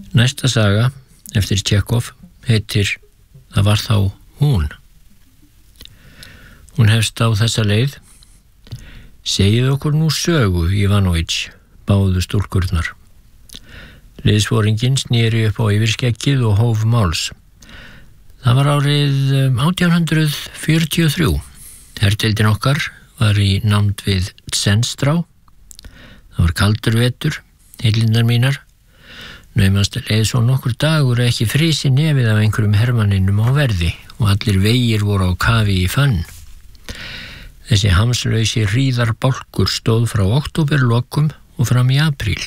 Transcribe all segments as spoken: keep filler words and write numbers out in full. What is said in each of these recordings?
Næsta saga eftir Tjekov heitir Það var þá hún. Hún hefst á þessa leið: Segið okkur nú sögu, Ivanović, báðu stúlkurnar. Liðsforinginn sneri upp á yfirskeggið og hóf máls. Það var árið átján fjörutíu og þrjú. Herdeildin okkar var í nánd við Tsenstrá. Það var kaldur vetur, heillindar mínar. Naumast leið svo nokkur dagur ekki frysi nefið af einhverjum hermanninum á verði og allir vegir voru á kafi í fönn. Þessi hamslausi hríðarbálkur stóð frá októberlokum og fram í apríl.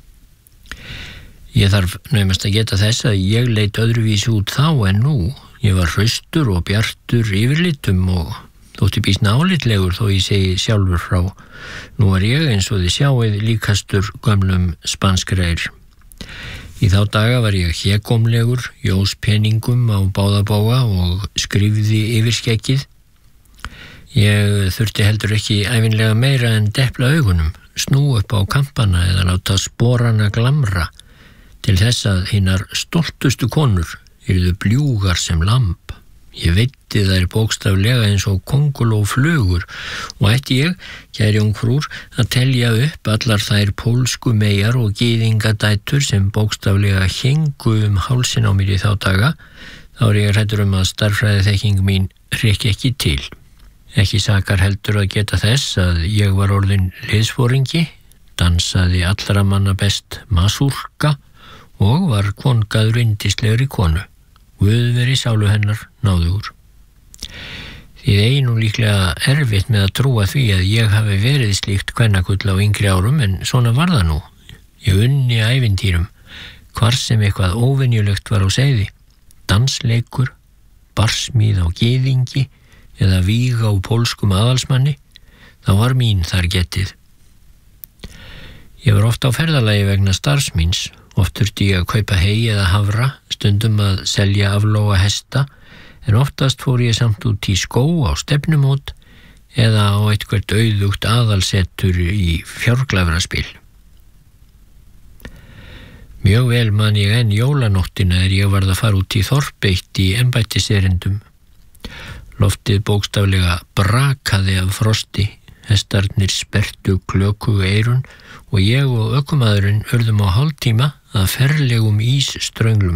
Ég þarf naumast að geta þess að ég leit öðruvísi út þá en nú. Ég var hraustur og bjartur yfirlitum og þótti býsna álitlegur þó ég segi sjálfur frá. Nú var ég eins og þið sjáið líkastur gömlum spanskreir. Í þá daga var ég hégómlegur, jós peningum á báðabóga og skrifði yfir skeggið. Ég þurfti heldur ekki ævinlega meira en depla augunum, snú upp á kampana eða láta sporana glamra til þess að hinar stoltustu konur yrðu bljúgar sem lamb. Ég veitti þær bókstaflega eins og kónguló flugur og ætti ég, kæri ungfrúr, að telja upp allar þær pólsku meyjar og gyðingadætur sem bókstaflega héngu um hálsin á mér í þá daga, þá er ég hræddur um að stærðfræði þekking mín hrykki ekki til. Ekki sakar heldur að geta þess að ég var orðin liðsforingi, dansaði allra manna best masúrka og var kongaður yndislegri konu. Guð veri sálu hennar náðugur. Þið eigi nú líklega erfitt með að trúa því að ég hafi verið slíkt kvennakull á yngri árum, en svona var það nú. Ég unni ævintýrum, hvar sem eitthvað óvenjulegt var á seiði. Dansleikur, barsmíð á gyðingi eða víg á pólskum aðalsmanni, þá var mín þar getið. Ég var oft á ferðalagi vegna starfsmíns. Oft þurfti ég að kaupa hey eða hafra, stundum að selja aflóa hesta, en oftast fór ég samt út í skó á stefnumót eða á eitthvert auðugt aðalsettur í fjárglæfraspil. Mjög vel man ég enn jólanóttina er ég varð að fara út í þorp eitt í embættiserindum. Loftið bókstaflega brakaði af frosti, hestarnir sperrtu klökugu eyrun og ég og ökumaðurinn urðum á hálftíma að ferlegum ísströnglum.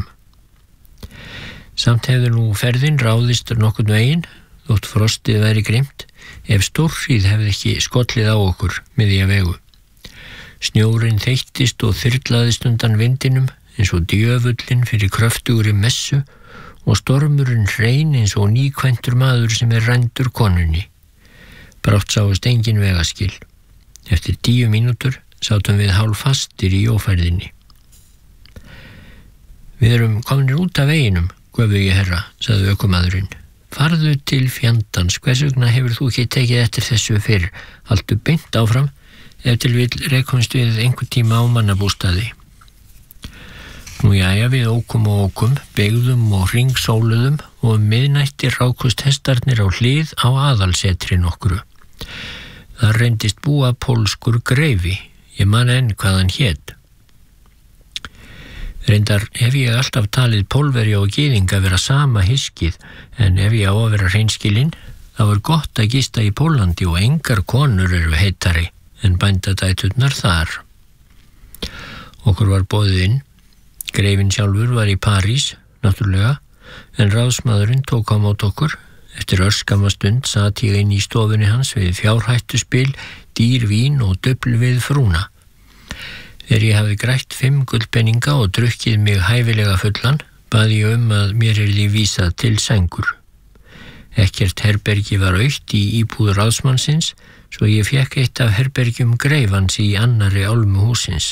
Samt hefði nú ferðin ráðist nokkurn veginn, þótt frostið væri grimmt, ef stórhríð hefði ekki skollið á okkur miðja vegu. Snjórinn þeyttist og þyrlaðist undan vindinum eins og djöfullin fyrir kröftugri messu og stormurinn hrein eins og nýkvæntur maður sem er rændur konunni. Brátt sáust engin vegaskil. Eftir tíu mínútur sátum við hálffastir í ófærðinni. Við erum komnir út af veginum, göfugi herra, sagði ökumaðurinn. Farðu til fjandans, hvers vegna hefur þú ekki tekið eftir þessu fyrr? Haltu beint áfram, ef til vill rekumst við einhver tíma á mannabústaði. Nú jæja, við ókum og ókum, beygðum og hringsóluðum og um miðnætti rákust hestarnir á hlið á aðalsetri nokkru. Það reyndist búa pólskur greifi, ég man enn hvað hann hét. Reyndar hef ég alltaf talið Pólverja og gyðinga vera sama hyskið, en ef ég á að vera hreinskilinn, þá er gott að gista í Pólandi og engar konur eru heitari en bændadæturnar þar. Okkur var boðið inn, greifinn sjálfur var í París, náttúrulega, en ráðsmaðurinn tók á mót okkur. Eftir örskama stund sat ég inn í stofunni hans við fjárhættuspil, dýr vín og döfl við frúna. Þegar ég hafði grætt fimm gullpenninga og drukkið mig hæfilega fullan, bað ég um að mér yrði vísað til sængur. Ekkert herbergi var autt í íbúð ráðsmannsins, svo ég fékk eitt af herbergjum greifans í annarri álmu húsins.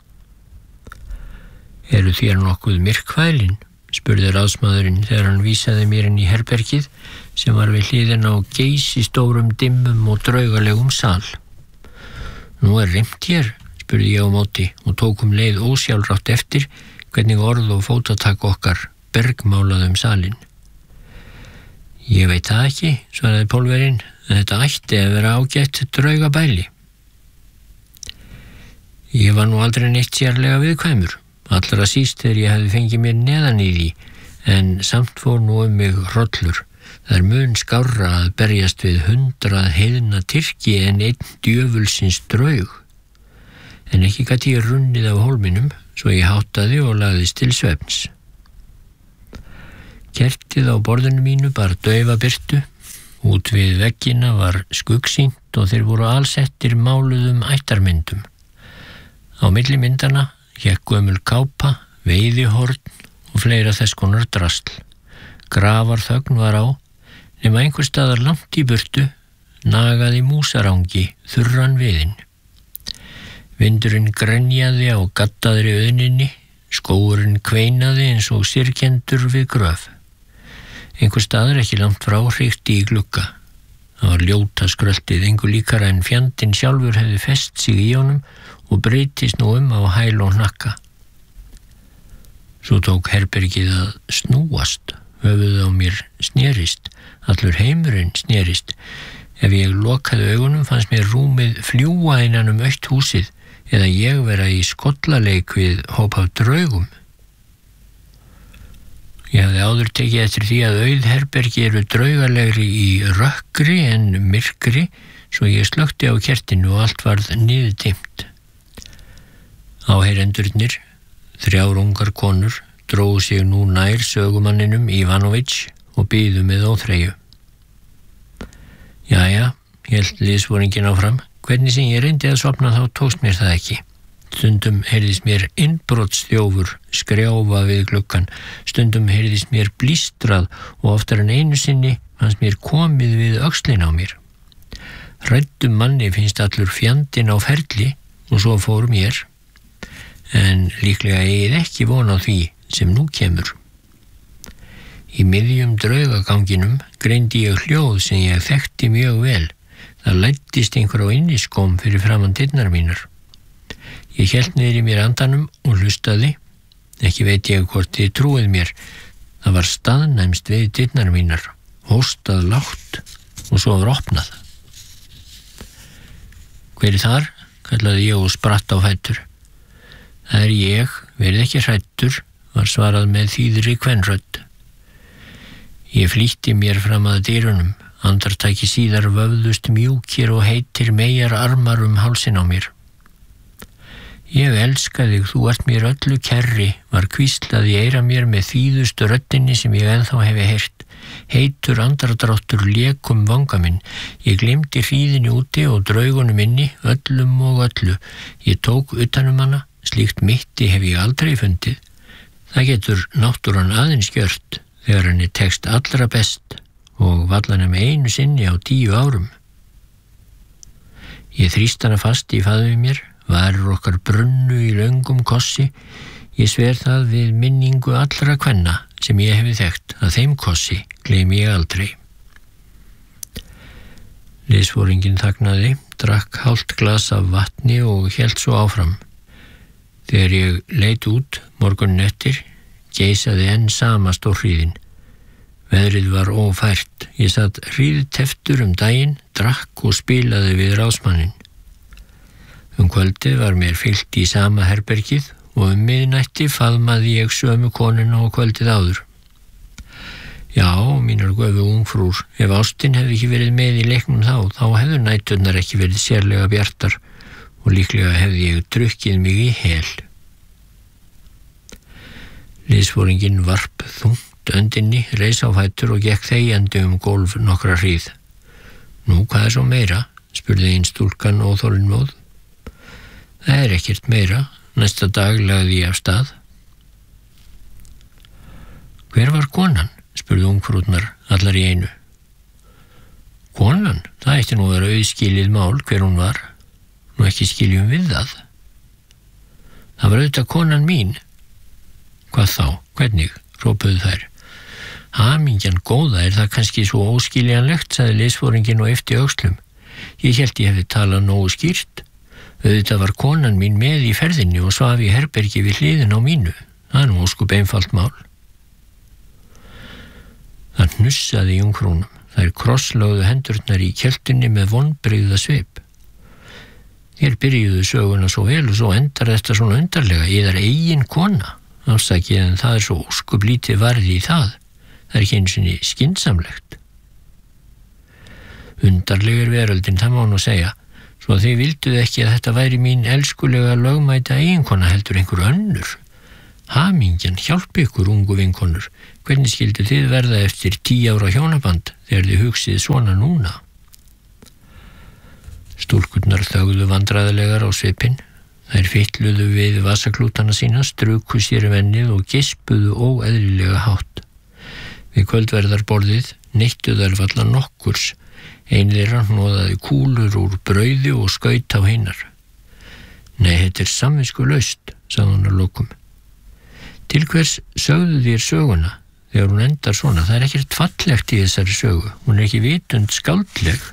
Eru þér nokkuð myrkvælin? Spurði ráðsmaðurinn þegar hann vísaði mér inn í herbergið sem var við hliðina á geysistórum dimmum og draugalegum sal. Nú er rimmt hér, spurði ég á móti og tók um leið ósjálfrátt eftir hvernig orð og fótatak okkar bergmálaðum salinn. Ég veit það ekki, svaraði Pólverjinn, en þetta ætti að vera ágætt draugabæli. Ég var nú aldrei neitt sérlega viðkvæmur, allra síst þegar ég hefði fengið mér neðan í því, en samt fór nú um mig hrollur. Það er mun skárra að berjast við hundrað heiðna tyrki en einn djöfulsins draug. En ekki gat ég runnið af hólminum, svo ég háttaði og lagðist til svefns. Kertið á borðinu mínu bar daufa birtu. Út við veggina var skuggsýnt og þeir voru alsettir máluðum ættarmyndum. Á milli myndana hékk gömul kápa, veiðihorn og fleira þess konar drasl. Grafarþögn var á, nema einhver staðar langt í burtu nagaði músarangi þurran viðinn. Vindurinn grenjaði á gattaðri auðninni, skógurinn kveinaði eins og syrgjendur við gröf. Einhver staðar ekki langt frá hrikti í glugga. Það var ljóta skröltið, engu líkara en fjandinn sjálfur hefði fest sig í honum og breytist nú um á hæl og hnakka. Svo tók herbergið að snúast, höfuð á mér snerist, allur heimurinn snerist. Ef ég lokaði augunum fannst mér rúmið fljúga innan um autt húsið eða ég vera í skollaleik við hóp af draugum. Ég hafði áður tekið eftir því að auð herbergi eru draugalegri í rökkri en myrkri, svo ég slökkti á kertinu og allt varð niðurdimmt. Áheyrendurnir, þrjár ungar konur, drógu sig nú nær sögumanninum Ivanović og biðu með óþreyju. Jæja, hélt liðsforinginn áfram, hvernig sem ég reyndi að sofna þá tókst mér það ekki. Stundum heyrðist mér innbrotsþjófur skrjáfa við gluggan, stundum heyrðist mér blístrað og oftar en einu sinni fannst mér komið við öxlin á mér. Hræddum manni finnst allur fjandinn á ferli og svo fór mér, en líklega eigið ekki von á því sem nú kemur. Í miðjum draugaganginum greindi ég hljóð sem ég þekkti mjög vel. Það læddist einhver á inniskóm fyrir framan dyrnar mínar. Ég hélt niður í mér andanum og hlustaði. Ekki veit ég hvort þið trúið mér. Það var staðnæmst við dyrnar mínar, hóstað lágt og svo var opnað. Hver er þar? Kallaði ég og spratt á fætur. Það er ég, verið ekki hræddur, var svarað með þýðri kvenrödd. Ég flýtti mér fram að dyrunum. Andartaki síðar vöfðust mjúkir og heitir meyjar armar um hálsin á mér. Ég elska þig, þú ert mér öllu kærri, var hvíslað í eyra mér með þýðustu röddinni sem ég ennþá hefi heyrt. Heitur andardráttur lék um vanga minn. Ég gleymdi hríðinni úti og draugunum inni, öllum og öllu. Ég tók utanum hana, slíkt mitti hef ég aldrei fundið. Það getur náttúran aðeins gjört þegar henni tekst allra best og vallan með einu sinni á tíu árum. Ég þrýst hana fast í faðmi mér, varir okkar brunnu í löngum kossi. Ég sver það við minningu allra kvenna sem ég hefi þekkt að þeim kossi gleymi ég aldrei. Liðsforinginn þagnaði, drakk hálft glas af vatni og hélt svo áfram. Þegar ég leit út morguninn eftir, geisaði enn sama stórhríðin. Veðrið var ófært. Ég satt hríðteftur um daginn, drakk og spilaði við ráðsmanninn. Um kvöldið var mér fylgt í sama herbergið og um miðnætti faðmaði ég sömu konuna og kvöldið áður. Já, mínar göfu ungfrúr, ef ástin hefði ekki verið með í leiknum þá, þá hefðu næturnar ekki verið sérlega bjartar og líklega hefði ég drukkið mig í hel. Liðsforinginn varp þungt öndinni, reis á fætur og gekk þegjandi um gólf nokkra hríð. Nú, hvað er svo meira? Spurði einn stúlkan óþolinmóð. Það er ekkert meira. Næsta dag lagði ég af stað. Hver var konan? Spurði ungfrúrnar allar í einu. Konan? Það ætti nú að vera auðskilið mál hver hún var. Nú ekki skiljum við það. Það var auðvitað konan mín. Hvað þá? Hvernig? Rópuðu þær. Hamingjan góða, er það kannski svo óskiljanlegt, sagði liðsforinginn og yppti öxlum. Ég hélt ég hefði talað nógu skýrt. Auðvitað var konan mín með í ferðinni og svaf í herbergi við hliðin á mínu. Það er nú óskup einfalt mál. Það hnussaði í ungfrúnum. Þær krosslögðu hendurnar í kjöltunni með vonbrigða svip. Þér byrjuðu söguna svo vel og svo endar þetta svona undarlega. Yðar eigin kona, afsakið, en það er svo óskup lítið varði í það. Það er ekki einu sinni skynsamlegt. Undarleg er veröldin, það má nú segja. Svo þið vilduð ekki að þetta væri mín elskulega lögmæta eiginkona heldur einhver önnur. Hamingjan hjálpi ykkur, ungu vinkonur. Hvernig skildu þið verða eftir tíu ára hjónaband þegar þið hugsið svona núna? Stúlkurnar þögðu vandræðalegar á svipinn. Þær fytluðu við vasaklútana sína, struku sér um ennið og gispuðu óeðlilega hátt. Við kvöldverðarborðið neittu þær varla nokkurs. Ein þeirra hnoðaði kúlur úr brauði og skaut á hinnar. Nei, þetta er samviskulaust, sagði hún að lokum. Til hvers sögðu þér söguna þegar hún endar svona? Það er ekkert fallegt í þessari sögu. Hún er ekki vitund skáldleg.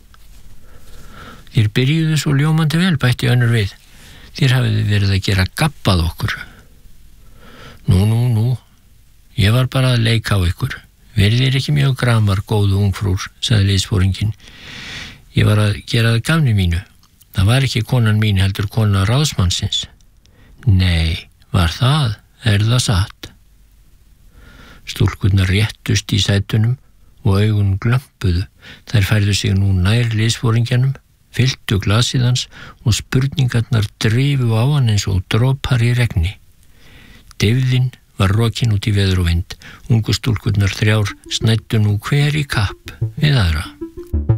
Þér byrjuðu svo ljómandi vel, bætti önnur við. Þér hafið verið að gera gabbað okkur. Nú, nú, nú. Ég var bara að leika á ykkur. Verið þér ekki mjög gramar, góðu ungfrúr, sagði liðsforinginn. Ég var að gera það gamni mínu. Það var ekki konan mín heldur kona ráðsmannsins. Nei, var það? Er það satt? Stúlkurnar réttust í sætunum og augun glömpuðu. Þær færðu sig nú nær liðsforingjanum, fylltu glasið hans og spurningarnar drifu á hann eins og dropar í regni. Deyfðin var rokin út í veður og vind. Ungu stúlkurnar þrjár snæddu nú hver í kapp við aðra.